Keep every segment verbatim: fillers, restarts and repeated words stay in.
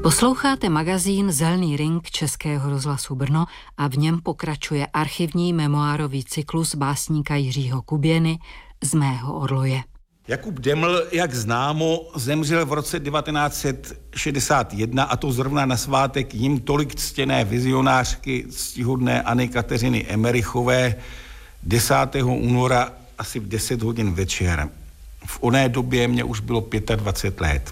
Posloucháte magazín Zelný ring Českého rozhlasu Brno a v něm pokračuje archivní memoárový cyklus básníka Jiřího Kuběny Z mého orloje. Jakub Deml, jak známo, zemřel v roce devatenáct set šedesát jedna, a to zrovna na svátek jim tolik ctěné vizionářky ctihodné Anny Kateřiny Emerichové desátého února asi v deset hodin večer. V oné době mě už bylo dvacet pět let.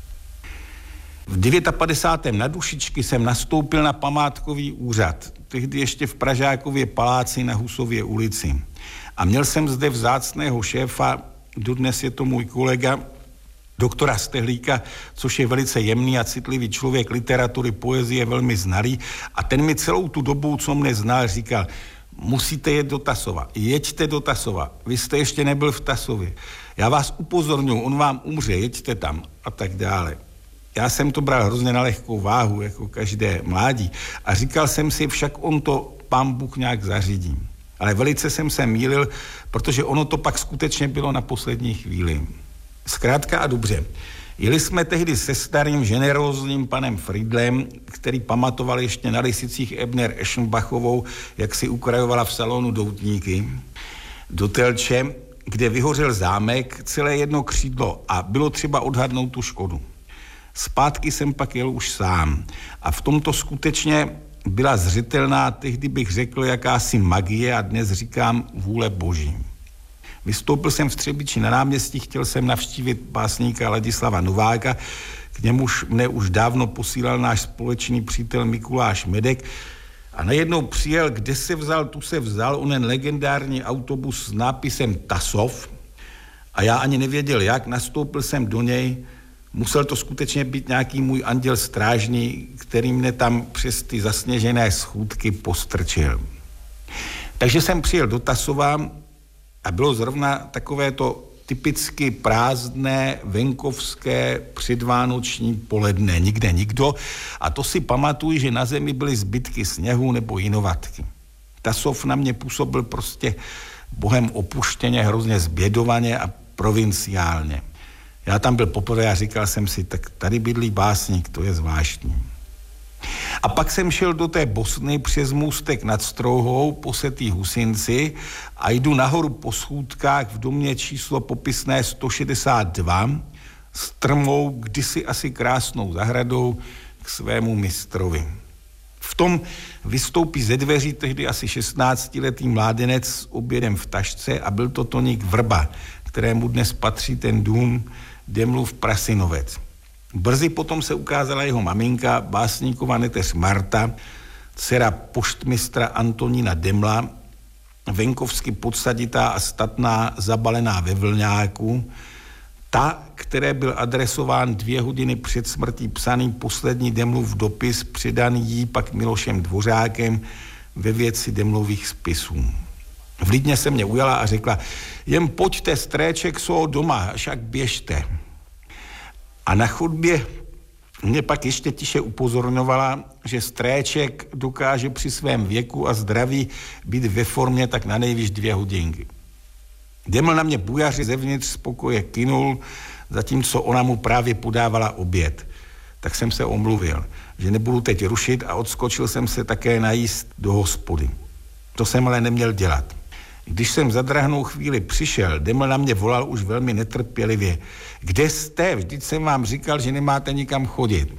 V padesátém devátém na Dušičky jsem nastoupil na památkový úřad, tehdy ještě v Pražákově paláci na Husově ulici. A měl jsem zde vzácného šéfa, dodnes je to můj kolega, doktora Stehlíka, což je velice jemný a citlivý člověk literatury, poezie, velmi znalý. A ten mi celou tu dobu, co mne znal, říkal: musíte jet do Tasova, jeďte do Tasova, vy jste ještě nebyl v Tasově. Já vás upozorňuji, on vám umře, jeďte tam a tak dále. Já jsem to bral hrozně na lehkou váhu, jako každé mládí. A říkal jsem si, však on to pán Bůh nějak zařídí. Ale velice jsem se mýlil, protože ono to pak skutečně bylo na poslední chvíli. Zkrátka a dobře. Jeli jsme tehdy se starým generózním panem Friedlem, který pamatoval ještě na Lisicích Ebner Eschenbachovou, jak si ukrajovala v salonu doutníky, do Telče, kde vyhořel zámek, celé jedno křídlo, a bylo třeba odhadnout tu škodu. Zpátky jsem pak jel už sám a v tomto skutečně byla zřetelná, tehdy bych řekl, jakási magie, a dnes říkám vůle boží. Vystoupil jsem v Třebíči na náměstí, chtěl jsem navštívit básníka Ladislava Nováka, k němuž mne už dávno posílal náš společný přítel Mikuláš Medek, a najednou přijel, kde se vzal, tu se vzal, onen legendární autobus s nápisem Tasov, a já ani nevěděl jak, nastoupil jsem do něj. Musel to skutečně být nějaký můj anděl strážný, který mne tam přes ty zasněžené schůdky postrčil. Takže jsem přijel do Tasova a bylo zrovna takové to typicky prázdné, venkovské, předvánoční poledne. Nikde nikdo. A to si pamatuju, že na zemi byly zbytky sněhu nebo jinovatky. Tasov na mě působil prostě bohem opuštěně, hrozně zbědovaně a provinciálně. Já tam byl poprvé a říkal jsem si, tak tady bydlí básník, to je zvláštní. A pak jsem šel do té Bosny přes můstek nad Strouhou, posetý Husinci, a jdu nahoru po schůdkách v domě číslo popisné sto šedesát dva, strmou, kdysi asi krásnou zahradou, k svému mistrovi. V tom vystoupí ze dveří tehdy asi šestnáctiletý mládenec s obědem v tašce, a byl to Toník Vrba, kterému dnes patří ten dům Demlův Prasinovec. Brzy potom se ukázala jeho maminka, básníková neteř Marta, dcera poštmistra Antonína Demla, venkovsky podsaditá a statná, zabalená ve vlňáku, ta, které byl adresován dvě hodiny před smrtí psaný poslední Demlův dopis, předaný jí pak Milošem Dvořákem ve věci Demlových spisů. Vlídně se mě ujala a řekla: jen pojďte, stréček jsou doma, však běžte. A na chodbě mě pak ještě tiše upozorňovala, že stréček dokáže při svém věku a zdraví být ve formě tak na nejvíc dvě hodinky. Deml na mě bujaři zevnitř z pokoje kynul, zatímco ona mu právě podávala oběd. Tak jsem se omluvil, že nebudu teď rušit, a odskočil jsem se také najíst do hospody. To jsem ale neměl dělat. Když jsem za drahnou chvíli přišel, Deml na mě volal už velmi netrpělivě: kde jste? Vždyť jsem vám říkal, že nemáte nikam chodit.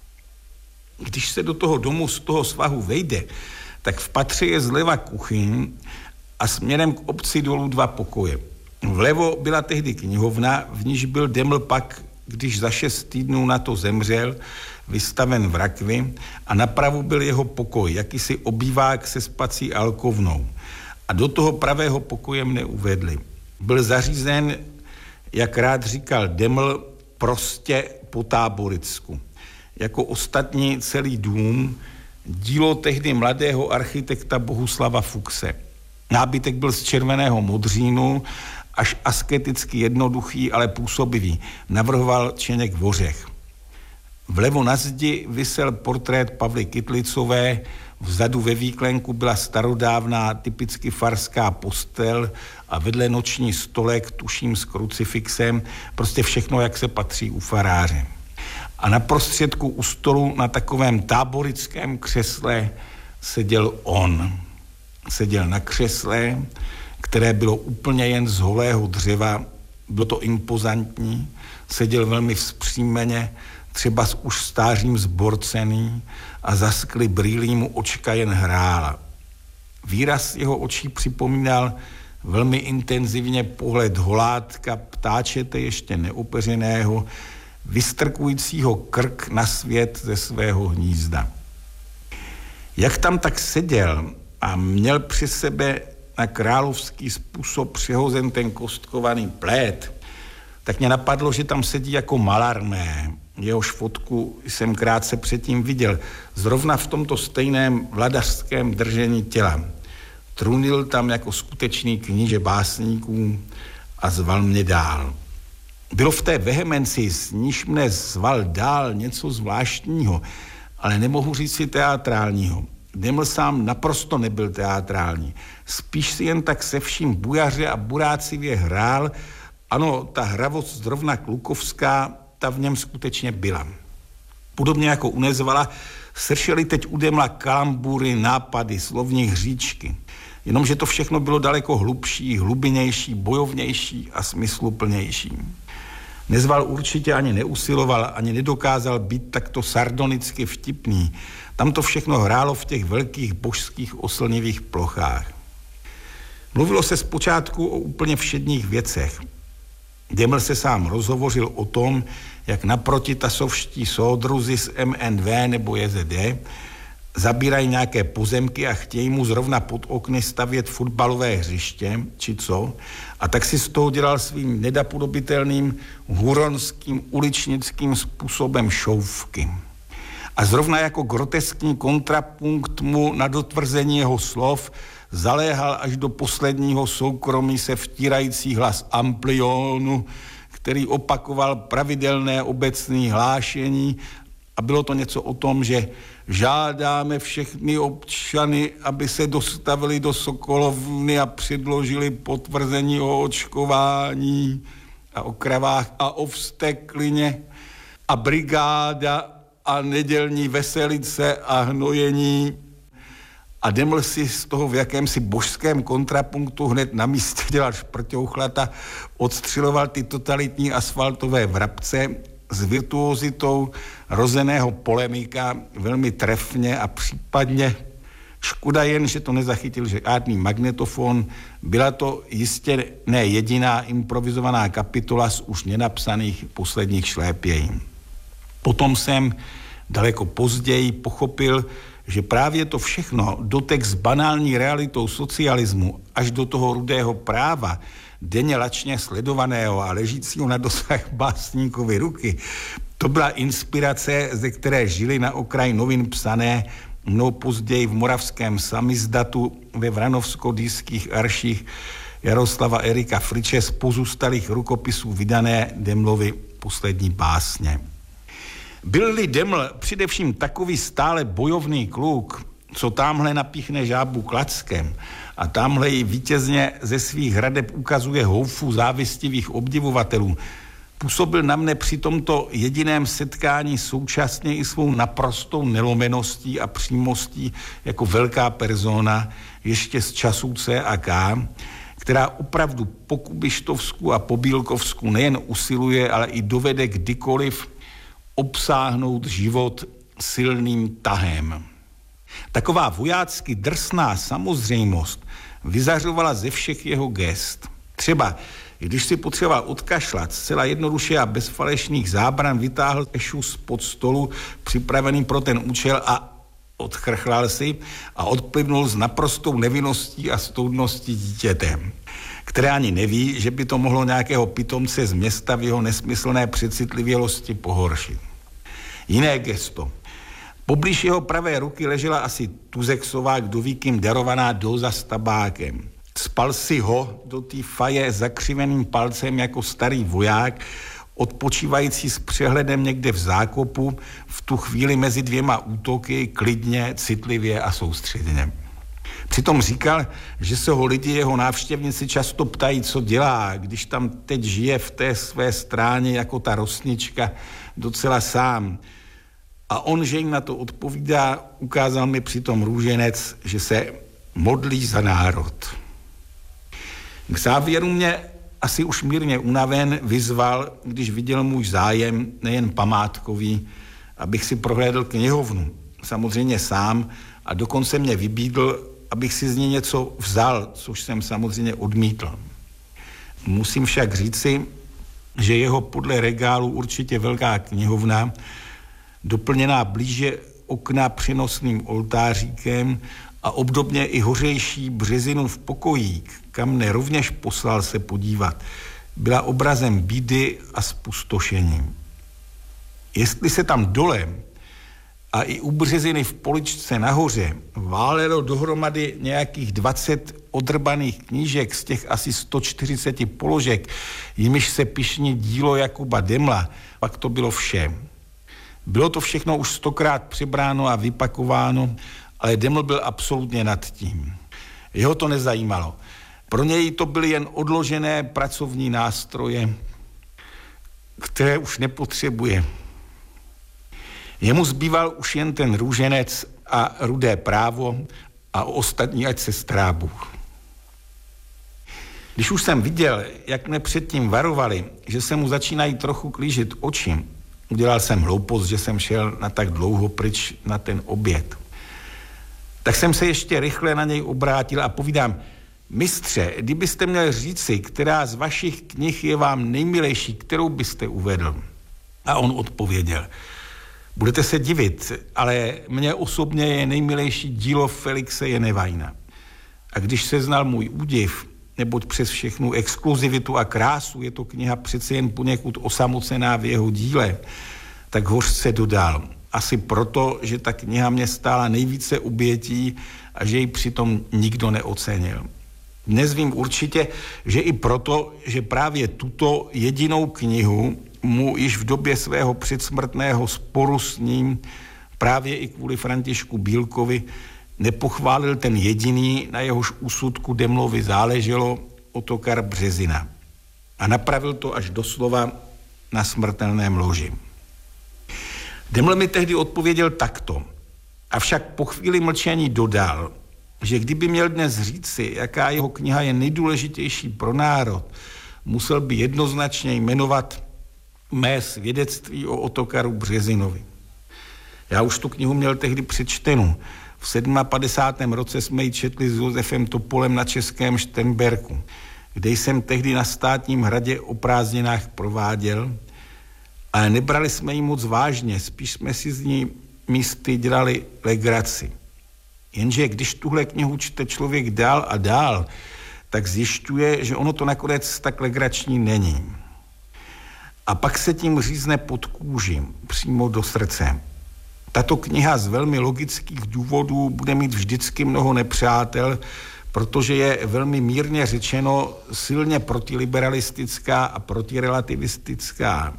Když se do toho domu z toho svahu vejde, tak v patře je zleva kuchyň a směrem k obci dolů dva pokoje. Vlevo byla tehdy knihovna, v níž byl Deml pak, když za šest týdnů na to zemřel, vystaven v rakvi, a napravo byl jeho pokoj, jakýsi obývák se spací alkovnou. A do toho pravého pokoje mne uvedli. Byl zařízen, jak rád říkal Deml, prostě po táboricku. Jako ostatní celý dům, dílo tehdy mladého architekta Bohuslava Fuchse. Nábytek byl z červeného modřínu, až asketicky jednoduchý, ale působivý. Navrhoval Čeněk Vořech. Vlevo na zdi visel portrét Pavly Kytlicové, vzadu ve výklenku byla starodávná, typicky farská postel a vedle noční stolek, tuším s krucifixem, prostě všechno, jak se patří u faráře. a na prostředku u stolu na takovém táborickém křesle seděl on. Seděl na křesle, které bylo úplně jen z holého dřeva, bylo to impozantní, seděl velmi vzpřímeně, třeba s už stářím zborcený a zaskly brýlí mu očka jen hrála. Výraz jeho očí připomínal velmi intenzivně pohled holátka, ptáčete ještě neopeřeného, vystrkujícího krk na svět ze svého hnízda. Jak tam tak seděl a měl při sebe na královský způsob přehozen ten kostkovaný plét, tak mě napadlo, že tam sedí jako Mallarmé. Jehož fotku jsem krátce předtím viděl, zrovna v tomto stejném vladařském držení těla. Trunil tam jako skutečný kníže básníků a zval mě dál. Bylo v té vehemenci, s níž mne zval dál, něco zvláštního, ale nemohu říct si teatrálního. Deml sám naprosto nebyl teatrální. Spíš si jen tak se vším bujaře a burácivě hrál. Ano, ta hravost zrovna klukovská, ta v něm skutečně byla. Podobně jako u Nezvala sršely teď u Demla kalambury, nápady, slovní hříčky. Jenomže to všechno bylo daleko hlubší, hlubinější, bojovnější a smysluplnější. Nezval určitě ani neusiloval, ani nedokázal být takto sardonicky vtipný. Tam to všechno hrálo v těch velkých božských oslnivých plochách. Mluvilo se zpočátku o úplně všedních věcech. Deml se sám rozhovořil o tom, jak naproti tasovští soudruzi z M N V nebo J Z D zabírají nějaké pozemky a chtějí mu zrovna pod okny stavět fotbalové hřiště, či co, a tak si z toho dělal svým nedapodobitelným huronským uličnickým způsobem šouvky. A zrovna jako groteskní kontrapunkt mu na dotvrzení jeho slov zaléhal až do posledního soukromí se vtírající hlas Amplionu, který opakoval pravidelné obecné hlášení a bylo to něco o tom, že žádáme všechny občany, aby se dostavili do Sokolovny a předložili potvrzení o očkování a o kravách a o vzteklině a brigáda a nedělní veselice a hnojení. A Deml si z toho v jakémsi božském kontrapunktu hned na místě dělal šprťouchlata, odstřiloval ty totalitní asfaltové vrabce s virtuozitou rozeného polemika velmi trefně a případně škoda jen, že to nezachytil žádný magnetofon, byla to jistě ne jediná improvizovaná kapitola z už nenapsaných posledních šlépějí. Potom jsem daleko později pochopil, že právě to všechno, dotek s banální realitou socialismu až do toho rudého práva, denně lačně sledovaného a ležícího na dosah básníkovy ruky, to byla inspirace, ze které žili na okraj novin psané mnou později v moravském samizdatu ve vranovsko-dýských arších Jaroslava Erika Friče z pozůstalých rukopisů vydané Demlovi poslední básně. Byl-li Deml především takový stále bojovný kluk, co támhle napíchne žábu klackem a támhle ji vítězně ze svých hradeb ukazuje houfu závistivých obdivovatelů, působil na mne při tomto jediném setkání současně i svou naprostou nelomeností a přímostí jako velká persona ještě z časů C A K, která opravdu po Kubištovsku a po Bílkovsku nejen usiluje, ale i dovede kdykoliv obsáhnout život silným tahem. Taková vojácky drsná samozřejmost vyzařovala ze všech jeho gest. Třeba, když si potřeboval odkašlat, zcela jednoduše a bez falešných zábran vytáhl ešu spod stolu připravený pro ten účel a odchrchlal si a odplivnul s naprostou nevinností a stoudností dítětem, které ani neví, že by to mohlo nějakého pitomce z města v jeho nesmyslné přecitlivělosti pohoršit. Jiné gesto. Poblíž jeho pravé ruky ležela asi tuzexová, kdo ví kým darovaná dóza s tabákem. Spal si ho do té faje zakřiveným palcem jako starý voják, odpočívající s přehledem někde v zákopu, v tu chvíli mezi dvěma útoky, klidně, citlivě a soustředěně. Přitom říkal, že se ho lidi, jeho návštěvníci často ptají, co dělá, když tam teď žije v té své stráně jako ta rosnička docela sám. A on, že jim na to odpovídá, ukázal mi přitom růženec, že se modlí za národ. K závěru mě asi už mírně unaven vyzval, když viděl můj zájem, nejen památkový, abych si prohlédl knihovnu, samozřejmě sám, a dokonce mě vybídl, abych si z ní něco vzal, což jsem samozřejmě odmítl. Musím však říci, že jeho podle regálu určitě velká knihovna, doplněná blíže okna přenosným oltáříkem a obdobně i hořejší Březinův pokojík, kam mne rovněž poslal se podívat, byla obrazem bídy a spustošení. Jestli se tam dole a i u Březiny v poličce nahoře válelo dohromady nějakých dvacet odrbaných knížek z těch asi sto čtyřicet položek, jimiž se pyšní dílo Jakuba Demla, pak to bylo vše. Bylo to všechno už stokrát přebráno a vypakováno, ale Deml byl absolutně nad tím. Jeho to nezajímalo. Pro něj to byly jen odložené pracovní nástroje, které už nepotřebuje. Jemu zbýval už jen ten růženec a rudé právo a ostatní ať se stará Bůh. Když už jsem viděl, jak mne předtím varovali, že se mu začínají trochu klížit oči, udělal jsem hloupost, že jsem šel na tak dlouho pryč na ten oběd. Tak jsem se ještě rychle na něj obrátil a povídám, mistře, kdybyste měl říci, která z vašich knih je vám nejmilejší, kterou byste uvedl? A on odpověděl, budete se divit, ale mně osobně je nejmilejší dílo Felixe Jenevajna. A když se znal můj údiv, neboť přes všechnu exkluzivitu a krásu je to kniha přece jen poněkud osamocená v jeho díle, tak hořce dodal. Asi proto, že ta kniha mě stála nejvíce obětí a že ji přitom nikdo neocenil. Dnes vím určitě, že i proto, že právě tuto jedinou knihu mu již v době svého předsmrtného sporu s ním, právě i kvůli Františku Bílkovi, nepochválil ten jediný, na jehož úsudku Demlovi záleželo, Ottokar Březina. A napravil to až doslova na smrtelném loži. Deml mi tehdy odpověděl takto, avšak po chvíli mlčení dodal, že kdyby měl dnes říci, jaká jeho kniha je nejdůležitější pro národ, musel by jednoznačně jmenovat mé svědectví o Ottokaru Březinovi. Já už tu knihu měl tehdy přečtenou. V padesátém sedmém roce jsme ji četli s Josefem Topolem na českém Šternberku, kde jsem tehdy na Státním hradě o prázdninách prováděl, ale nebrali jsme ji moc vážně, spíš jsme si z ní místy dělali legraci. Jenže když tuhle knihu čte člověk dál a dál, tak zjišťuje, že ono to nakonec tak legrační není. A pak se tím řízne pod kůži, přímo do srdce. Tato kniha z velmi logických důvodů bude mít vždycky mnoho nepřátel, protože je velmi mírně řečeno silně protiliberalistická a protirelativistická.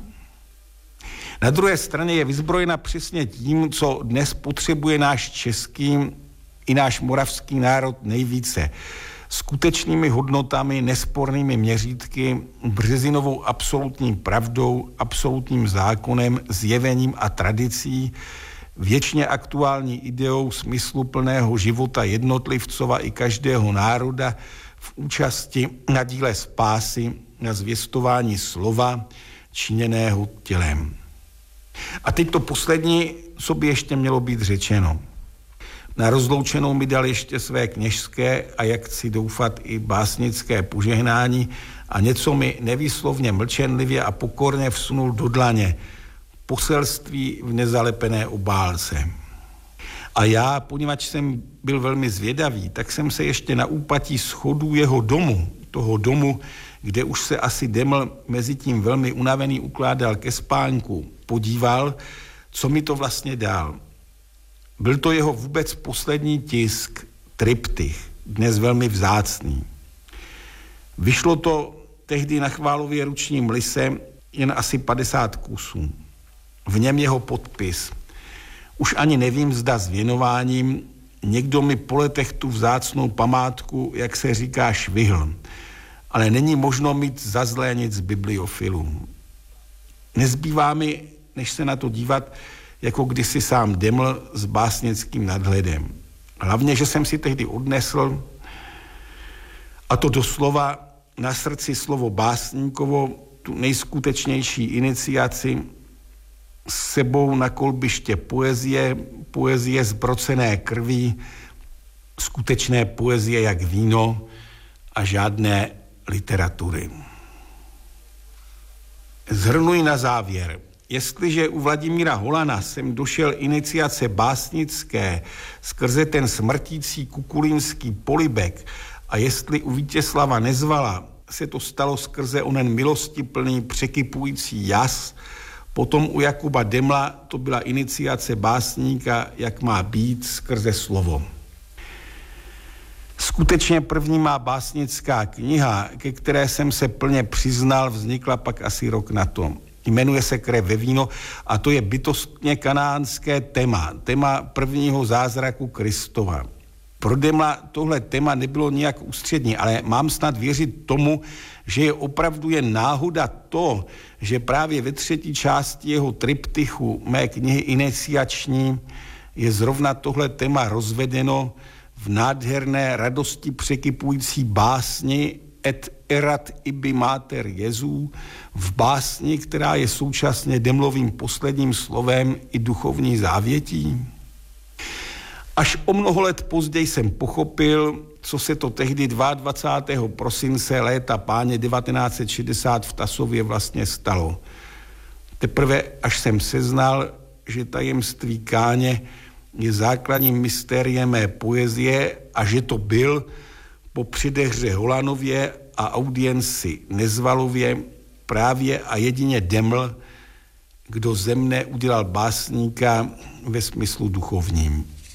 Na druhé straně je vyzbrojena přesně tím, co dnes potřebuje náš český i náš moravský národ nejvíce. Skutečnými hodnotami, nespornými měřítky, Březinovou absolutní pravdou, absolutním zákonem, zjevením a tradicí, věčně aktuální ideou smysluplného života jednotlivcova i každého národa v účasti na díle spásy, na zvěstování slova, činěného tělem. A teď to poslední, co by ještě mělo být řečeno. Na rozloučenou mi dal ještě své kněžské a jak chci doufat i básnické požehnání a něco mi nevýslovně mlčenlivě a pokorně vsunul do dlaně, poselství v nezalepené obálce. A já, poněvadž jsem byl velmi zvědavý, tak jsem se ještě na úpatí schodů jeho domu, toho domu, kde už se asi Deml mezi tím velmi unavený ukládal ke spánku, podíval, co mi to vlastně dal. Byl to jeho vůbec poslední tisk, triptych, dnes velmi vzácný. Vyšlo to tehdy na Chválově ručním lise jen asi padesát kusů. V něm jeho podpis. Už ani nevím, zda s věnováním, Někdo mi po letech tu vzácnou památku, jak se říká, švihl. Ale není možno mít za zlé nic bibliofilů. Nezbývá mi, než se na to dívat, jako kdysi sám Deml s básnickým nadhledem. Hlavně, že jsem si tehdy odnesl, a to doslova na srdci slovo básníkovo, tu nejskutečnější iniciaci, s sebou na kolbiště poezie, poezie zbrocené krví, skutečné poezie jak víno a žádné literatury. Zhrnuji na závěr. Jestliže u Vladimíra Holana jsem došel iniciace básnické skrze ten smrtící kukulínský polibek a jestli u Vítězslava Nezvala se to stalo skrze onen milostiplný překypující jas, potom u Jakuba Demla to byla iniciace básníka, jak má být, skrze slovo. Skutečně první má básnická kniha, ke které jsem se plně přiznal, vznikla pak asi rok na to. Jmenuje se Krev ve víno a to je bytostně kanánské téma, téma prvního zázraku Kristova. Pro Demla tohle téma nebylo nijak ústřední, ale mám snad věřit tomu, že je opravdu jen náhoda to, že právě ve třetí části jeho triptychu mé knihy iniciační je zrovna tohle téma rozvedeno v nádherné radosti překypující básni Et erat ibi mater Jezu, v básni, která je současně Demlovým posledním slovem i duchovní závětí. Až o mnoho let později jsem pochopil, co se to tehdy dvacátého druhého prosince léta páně devatenáct set šedesát v Tasově vlastně stalo. Teprve až jsem seznal, že tajemství Káně je základním mystériem mé poezie a že to byl po předehře Holanově a audienci Nezvalově právě a jedině Deml, kdo ze mne udělal básníka ve smyslu duchovním.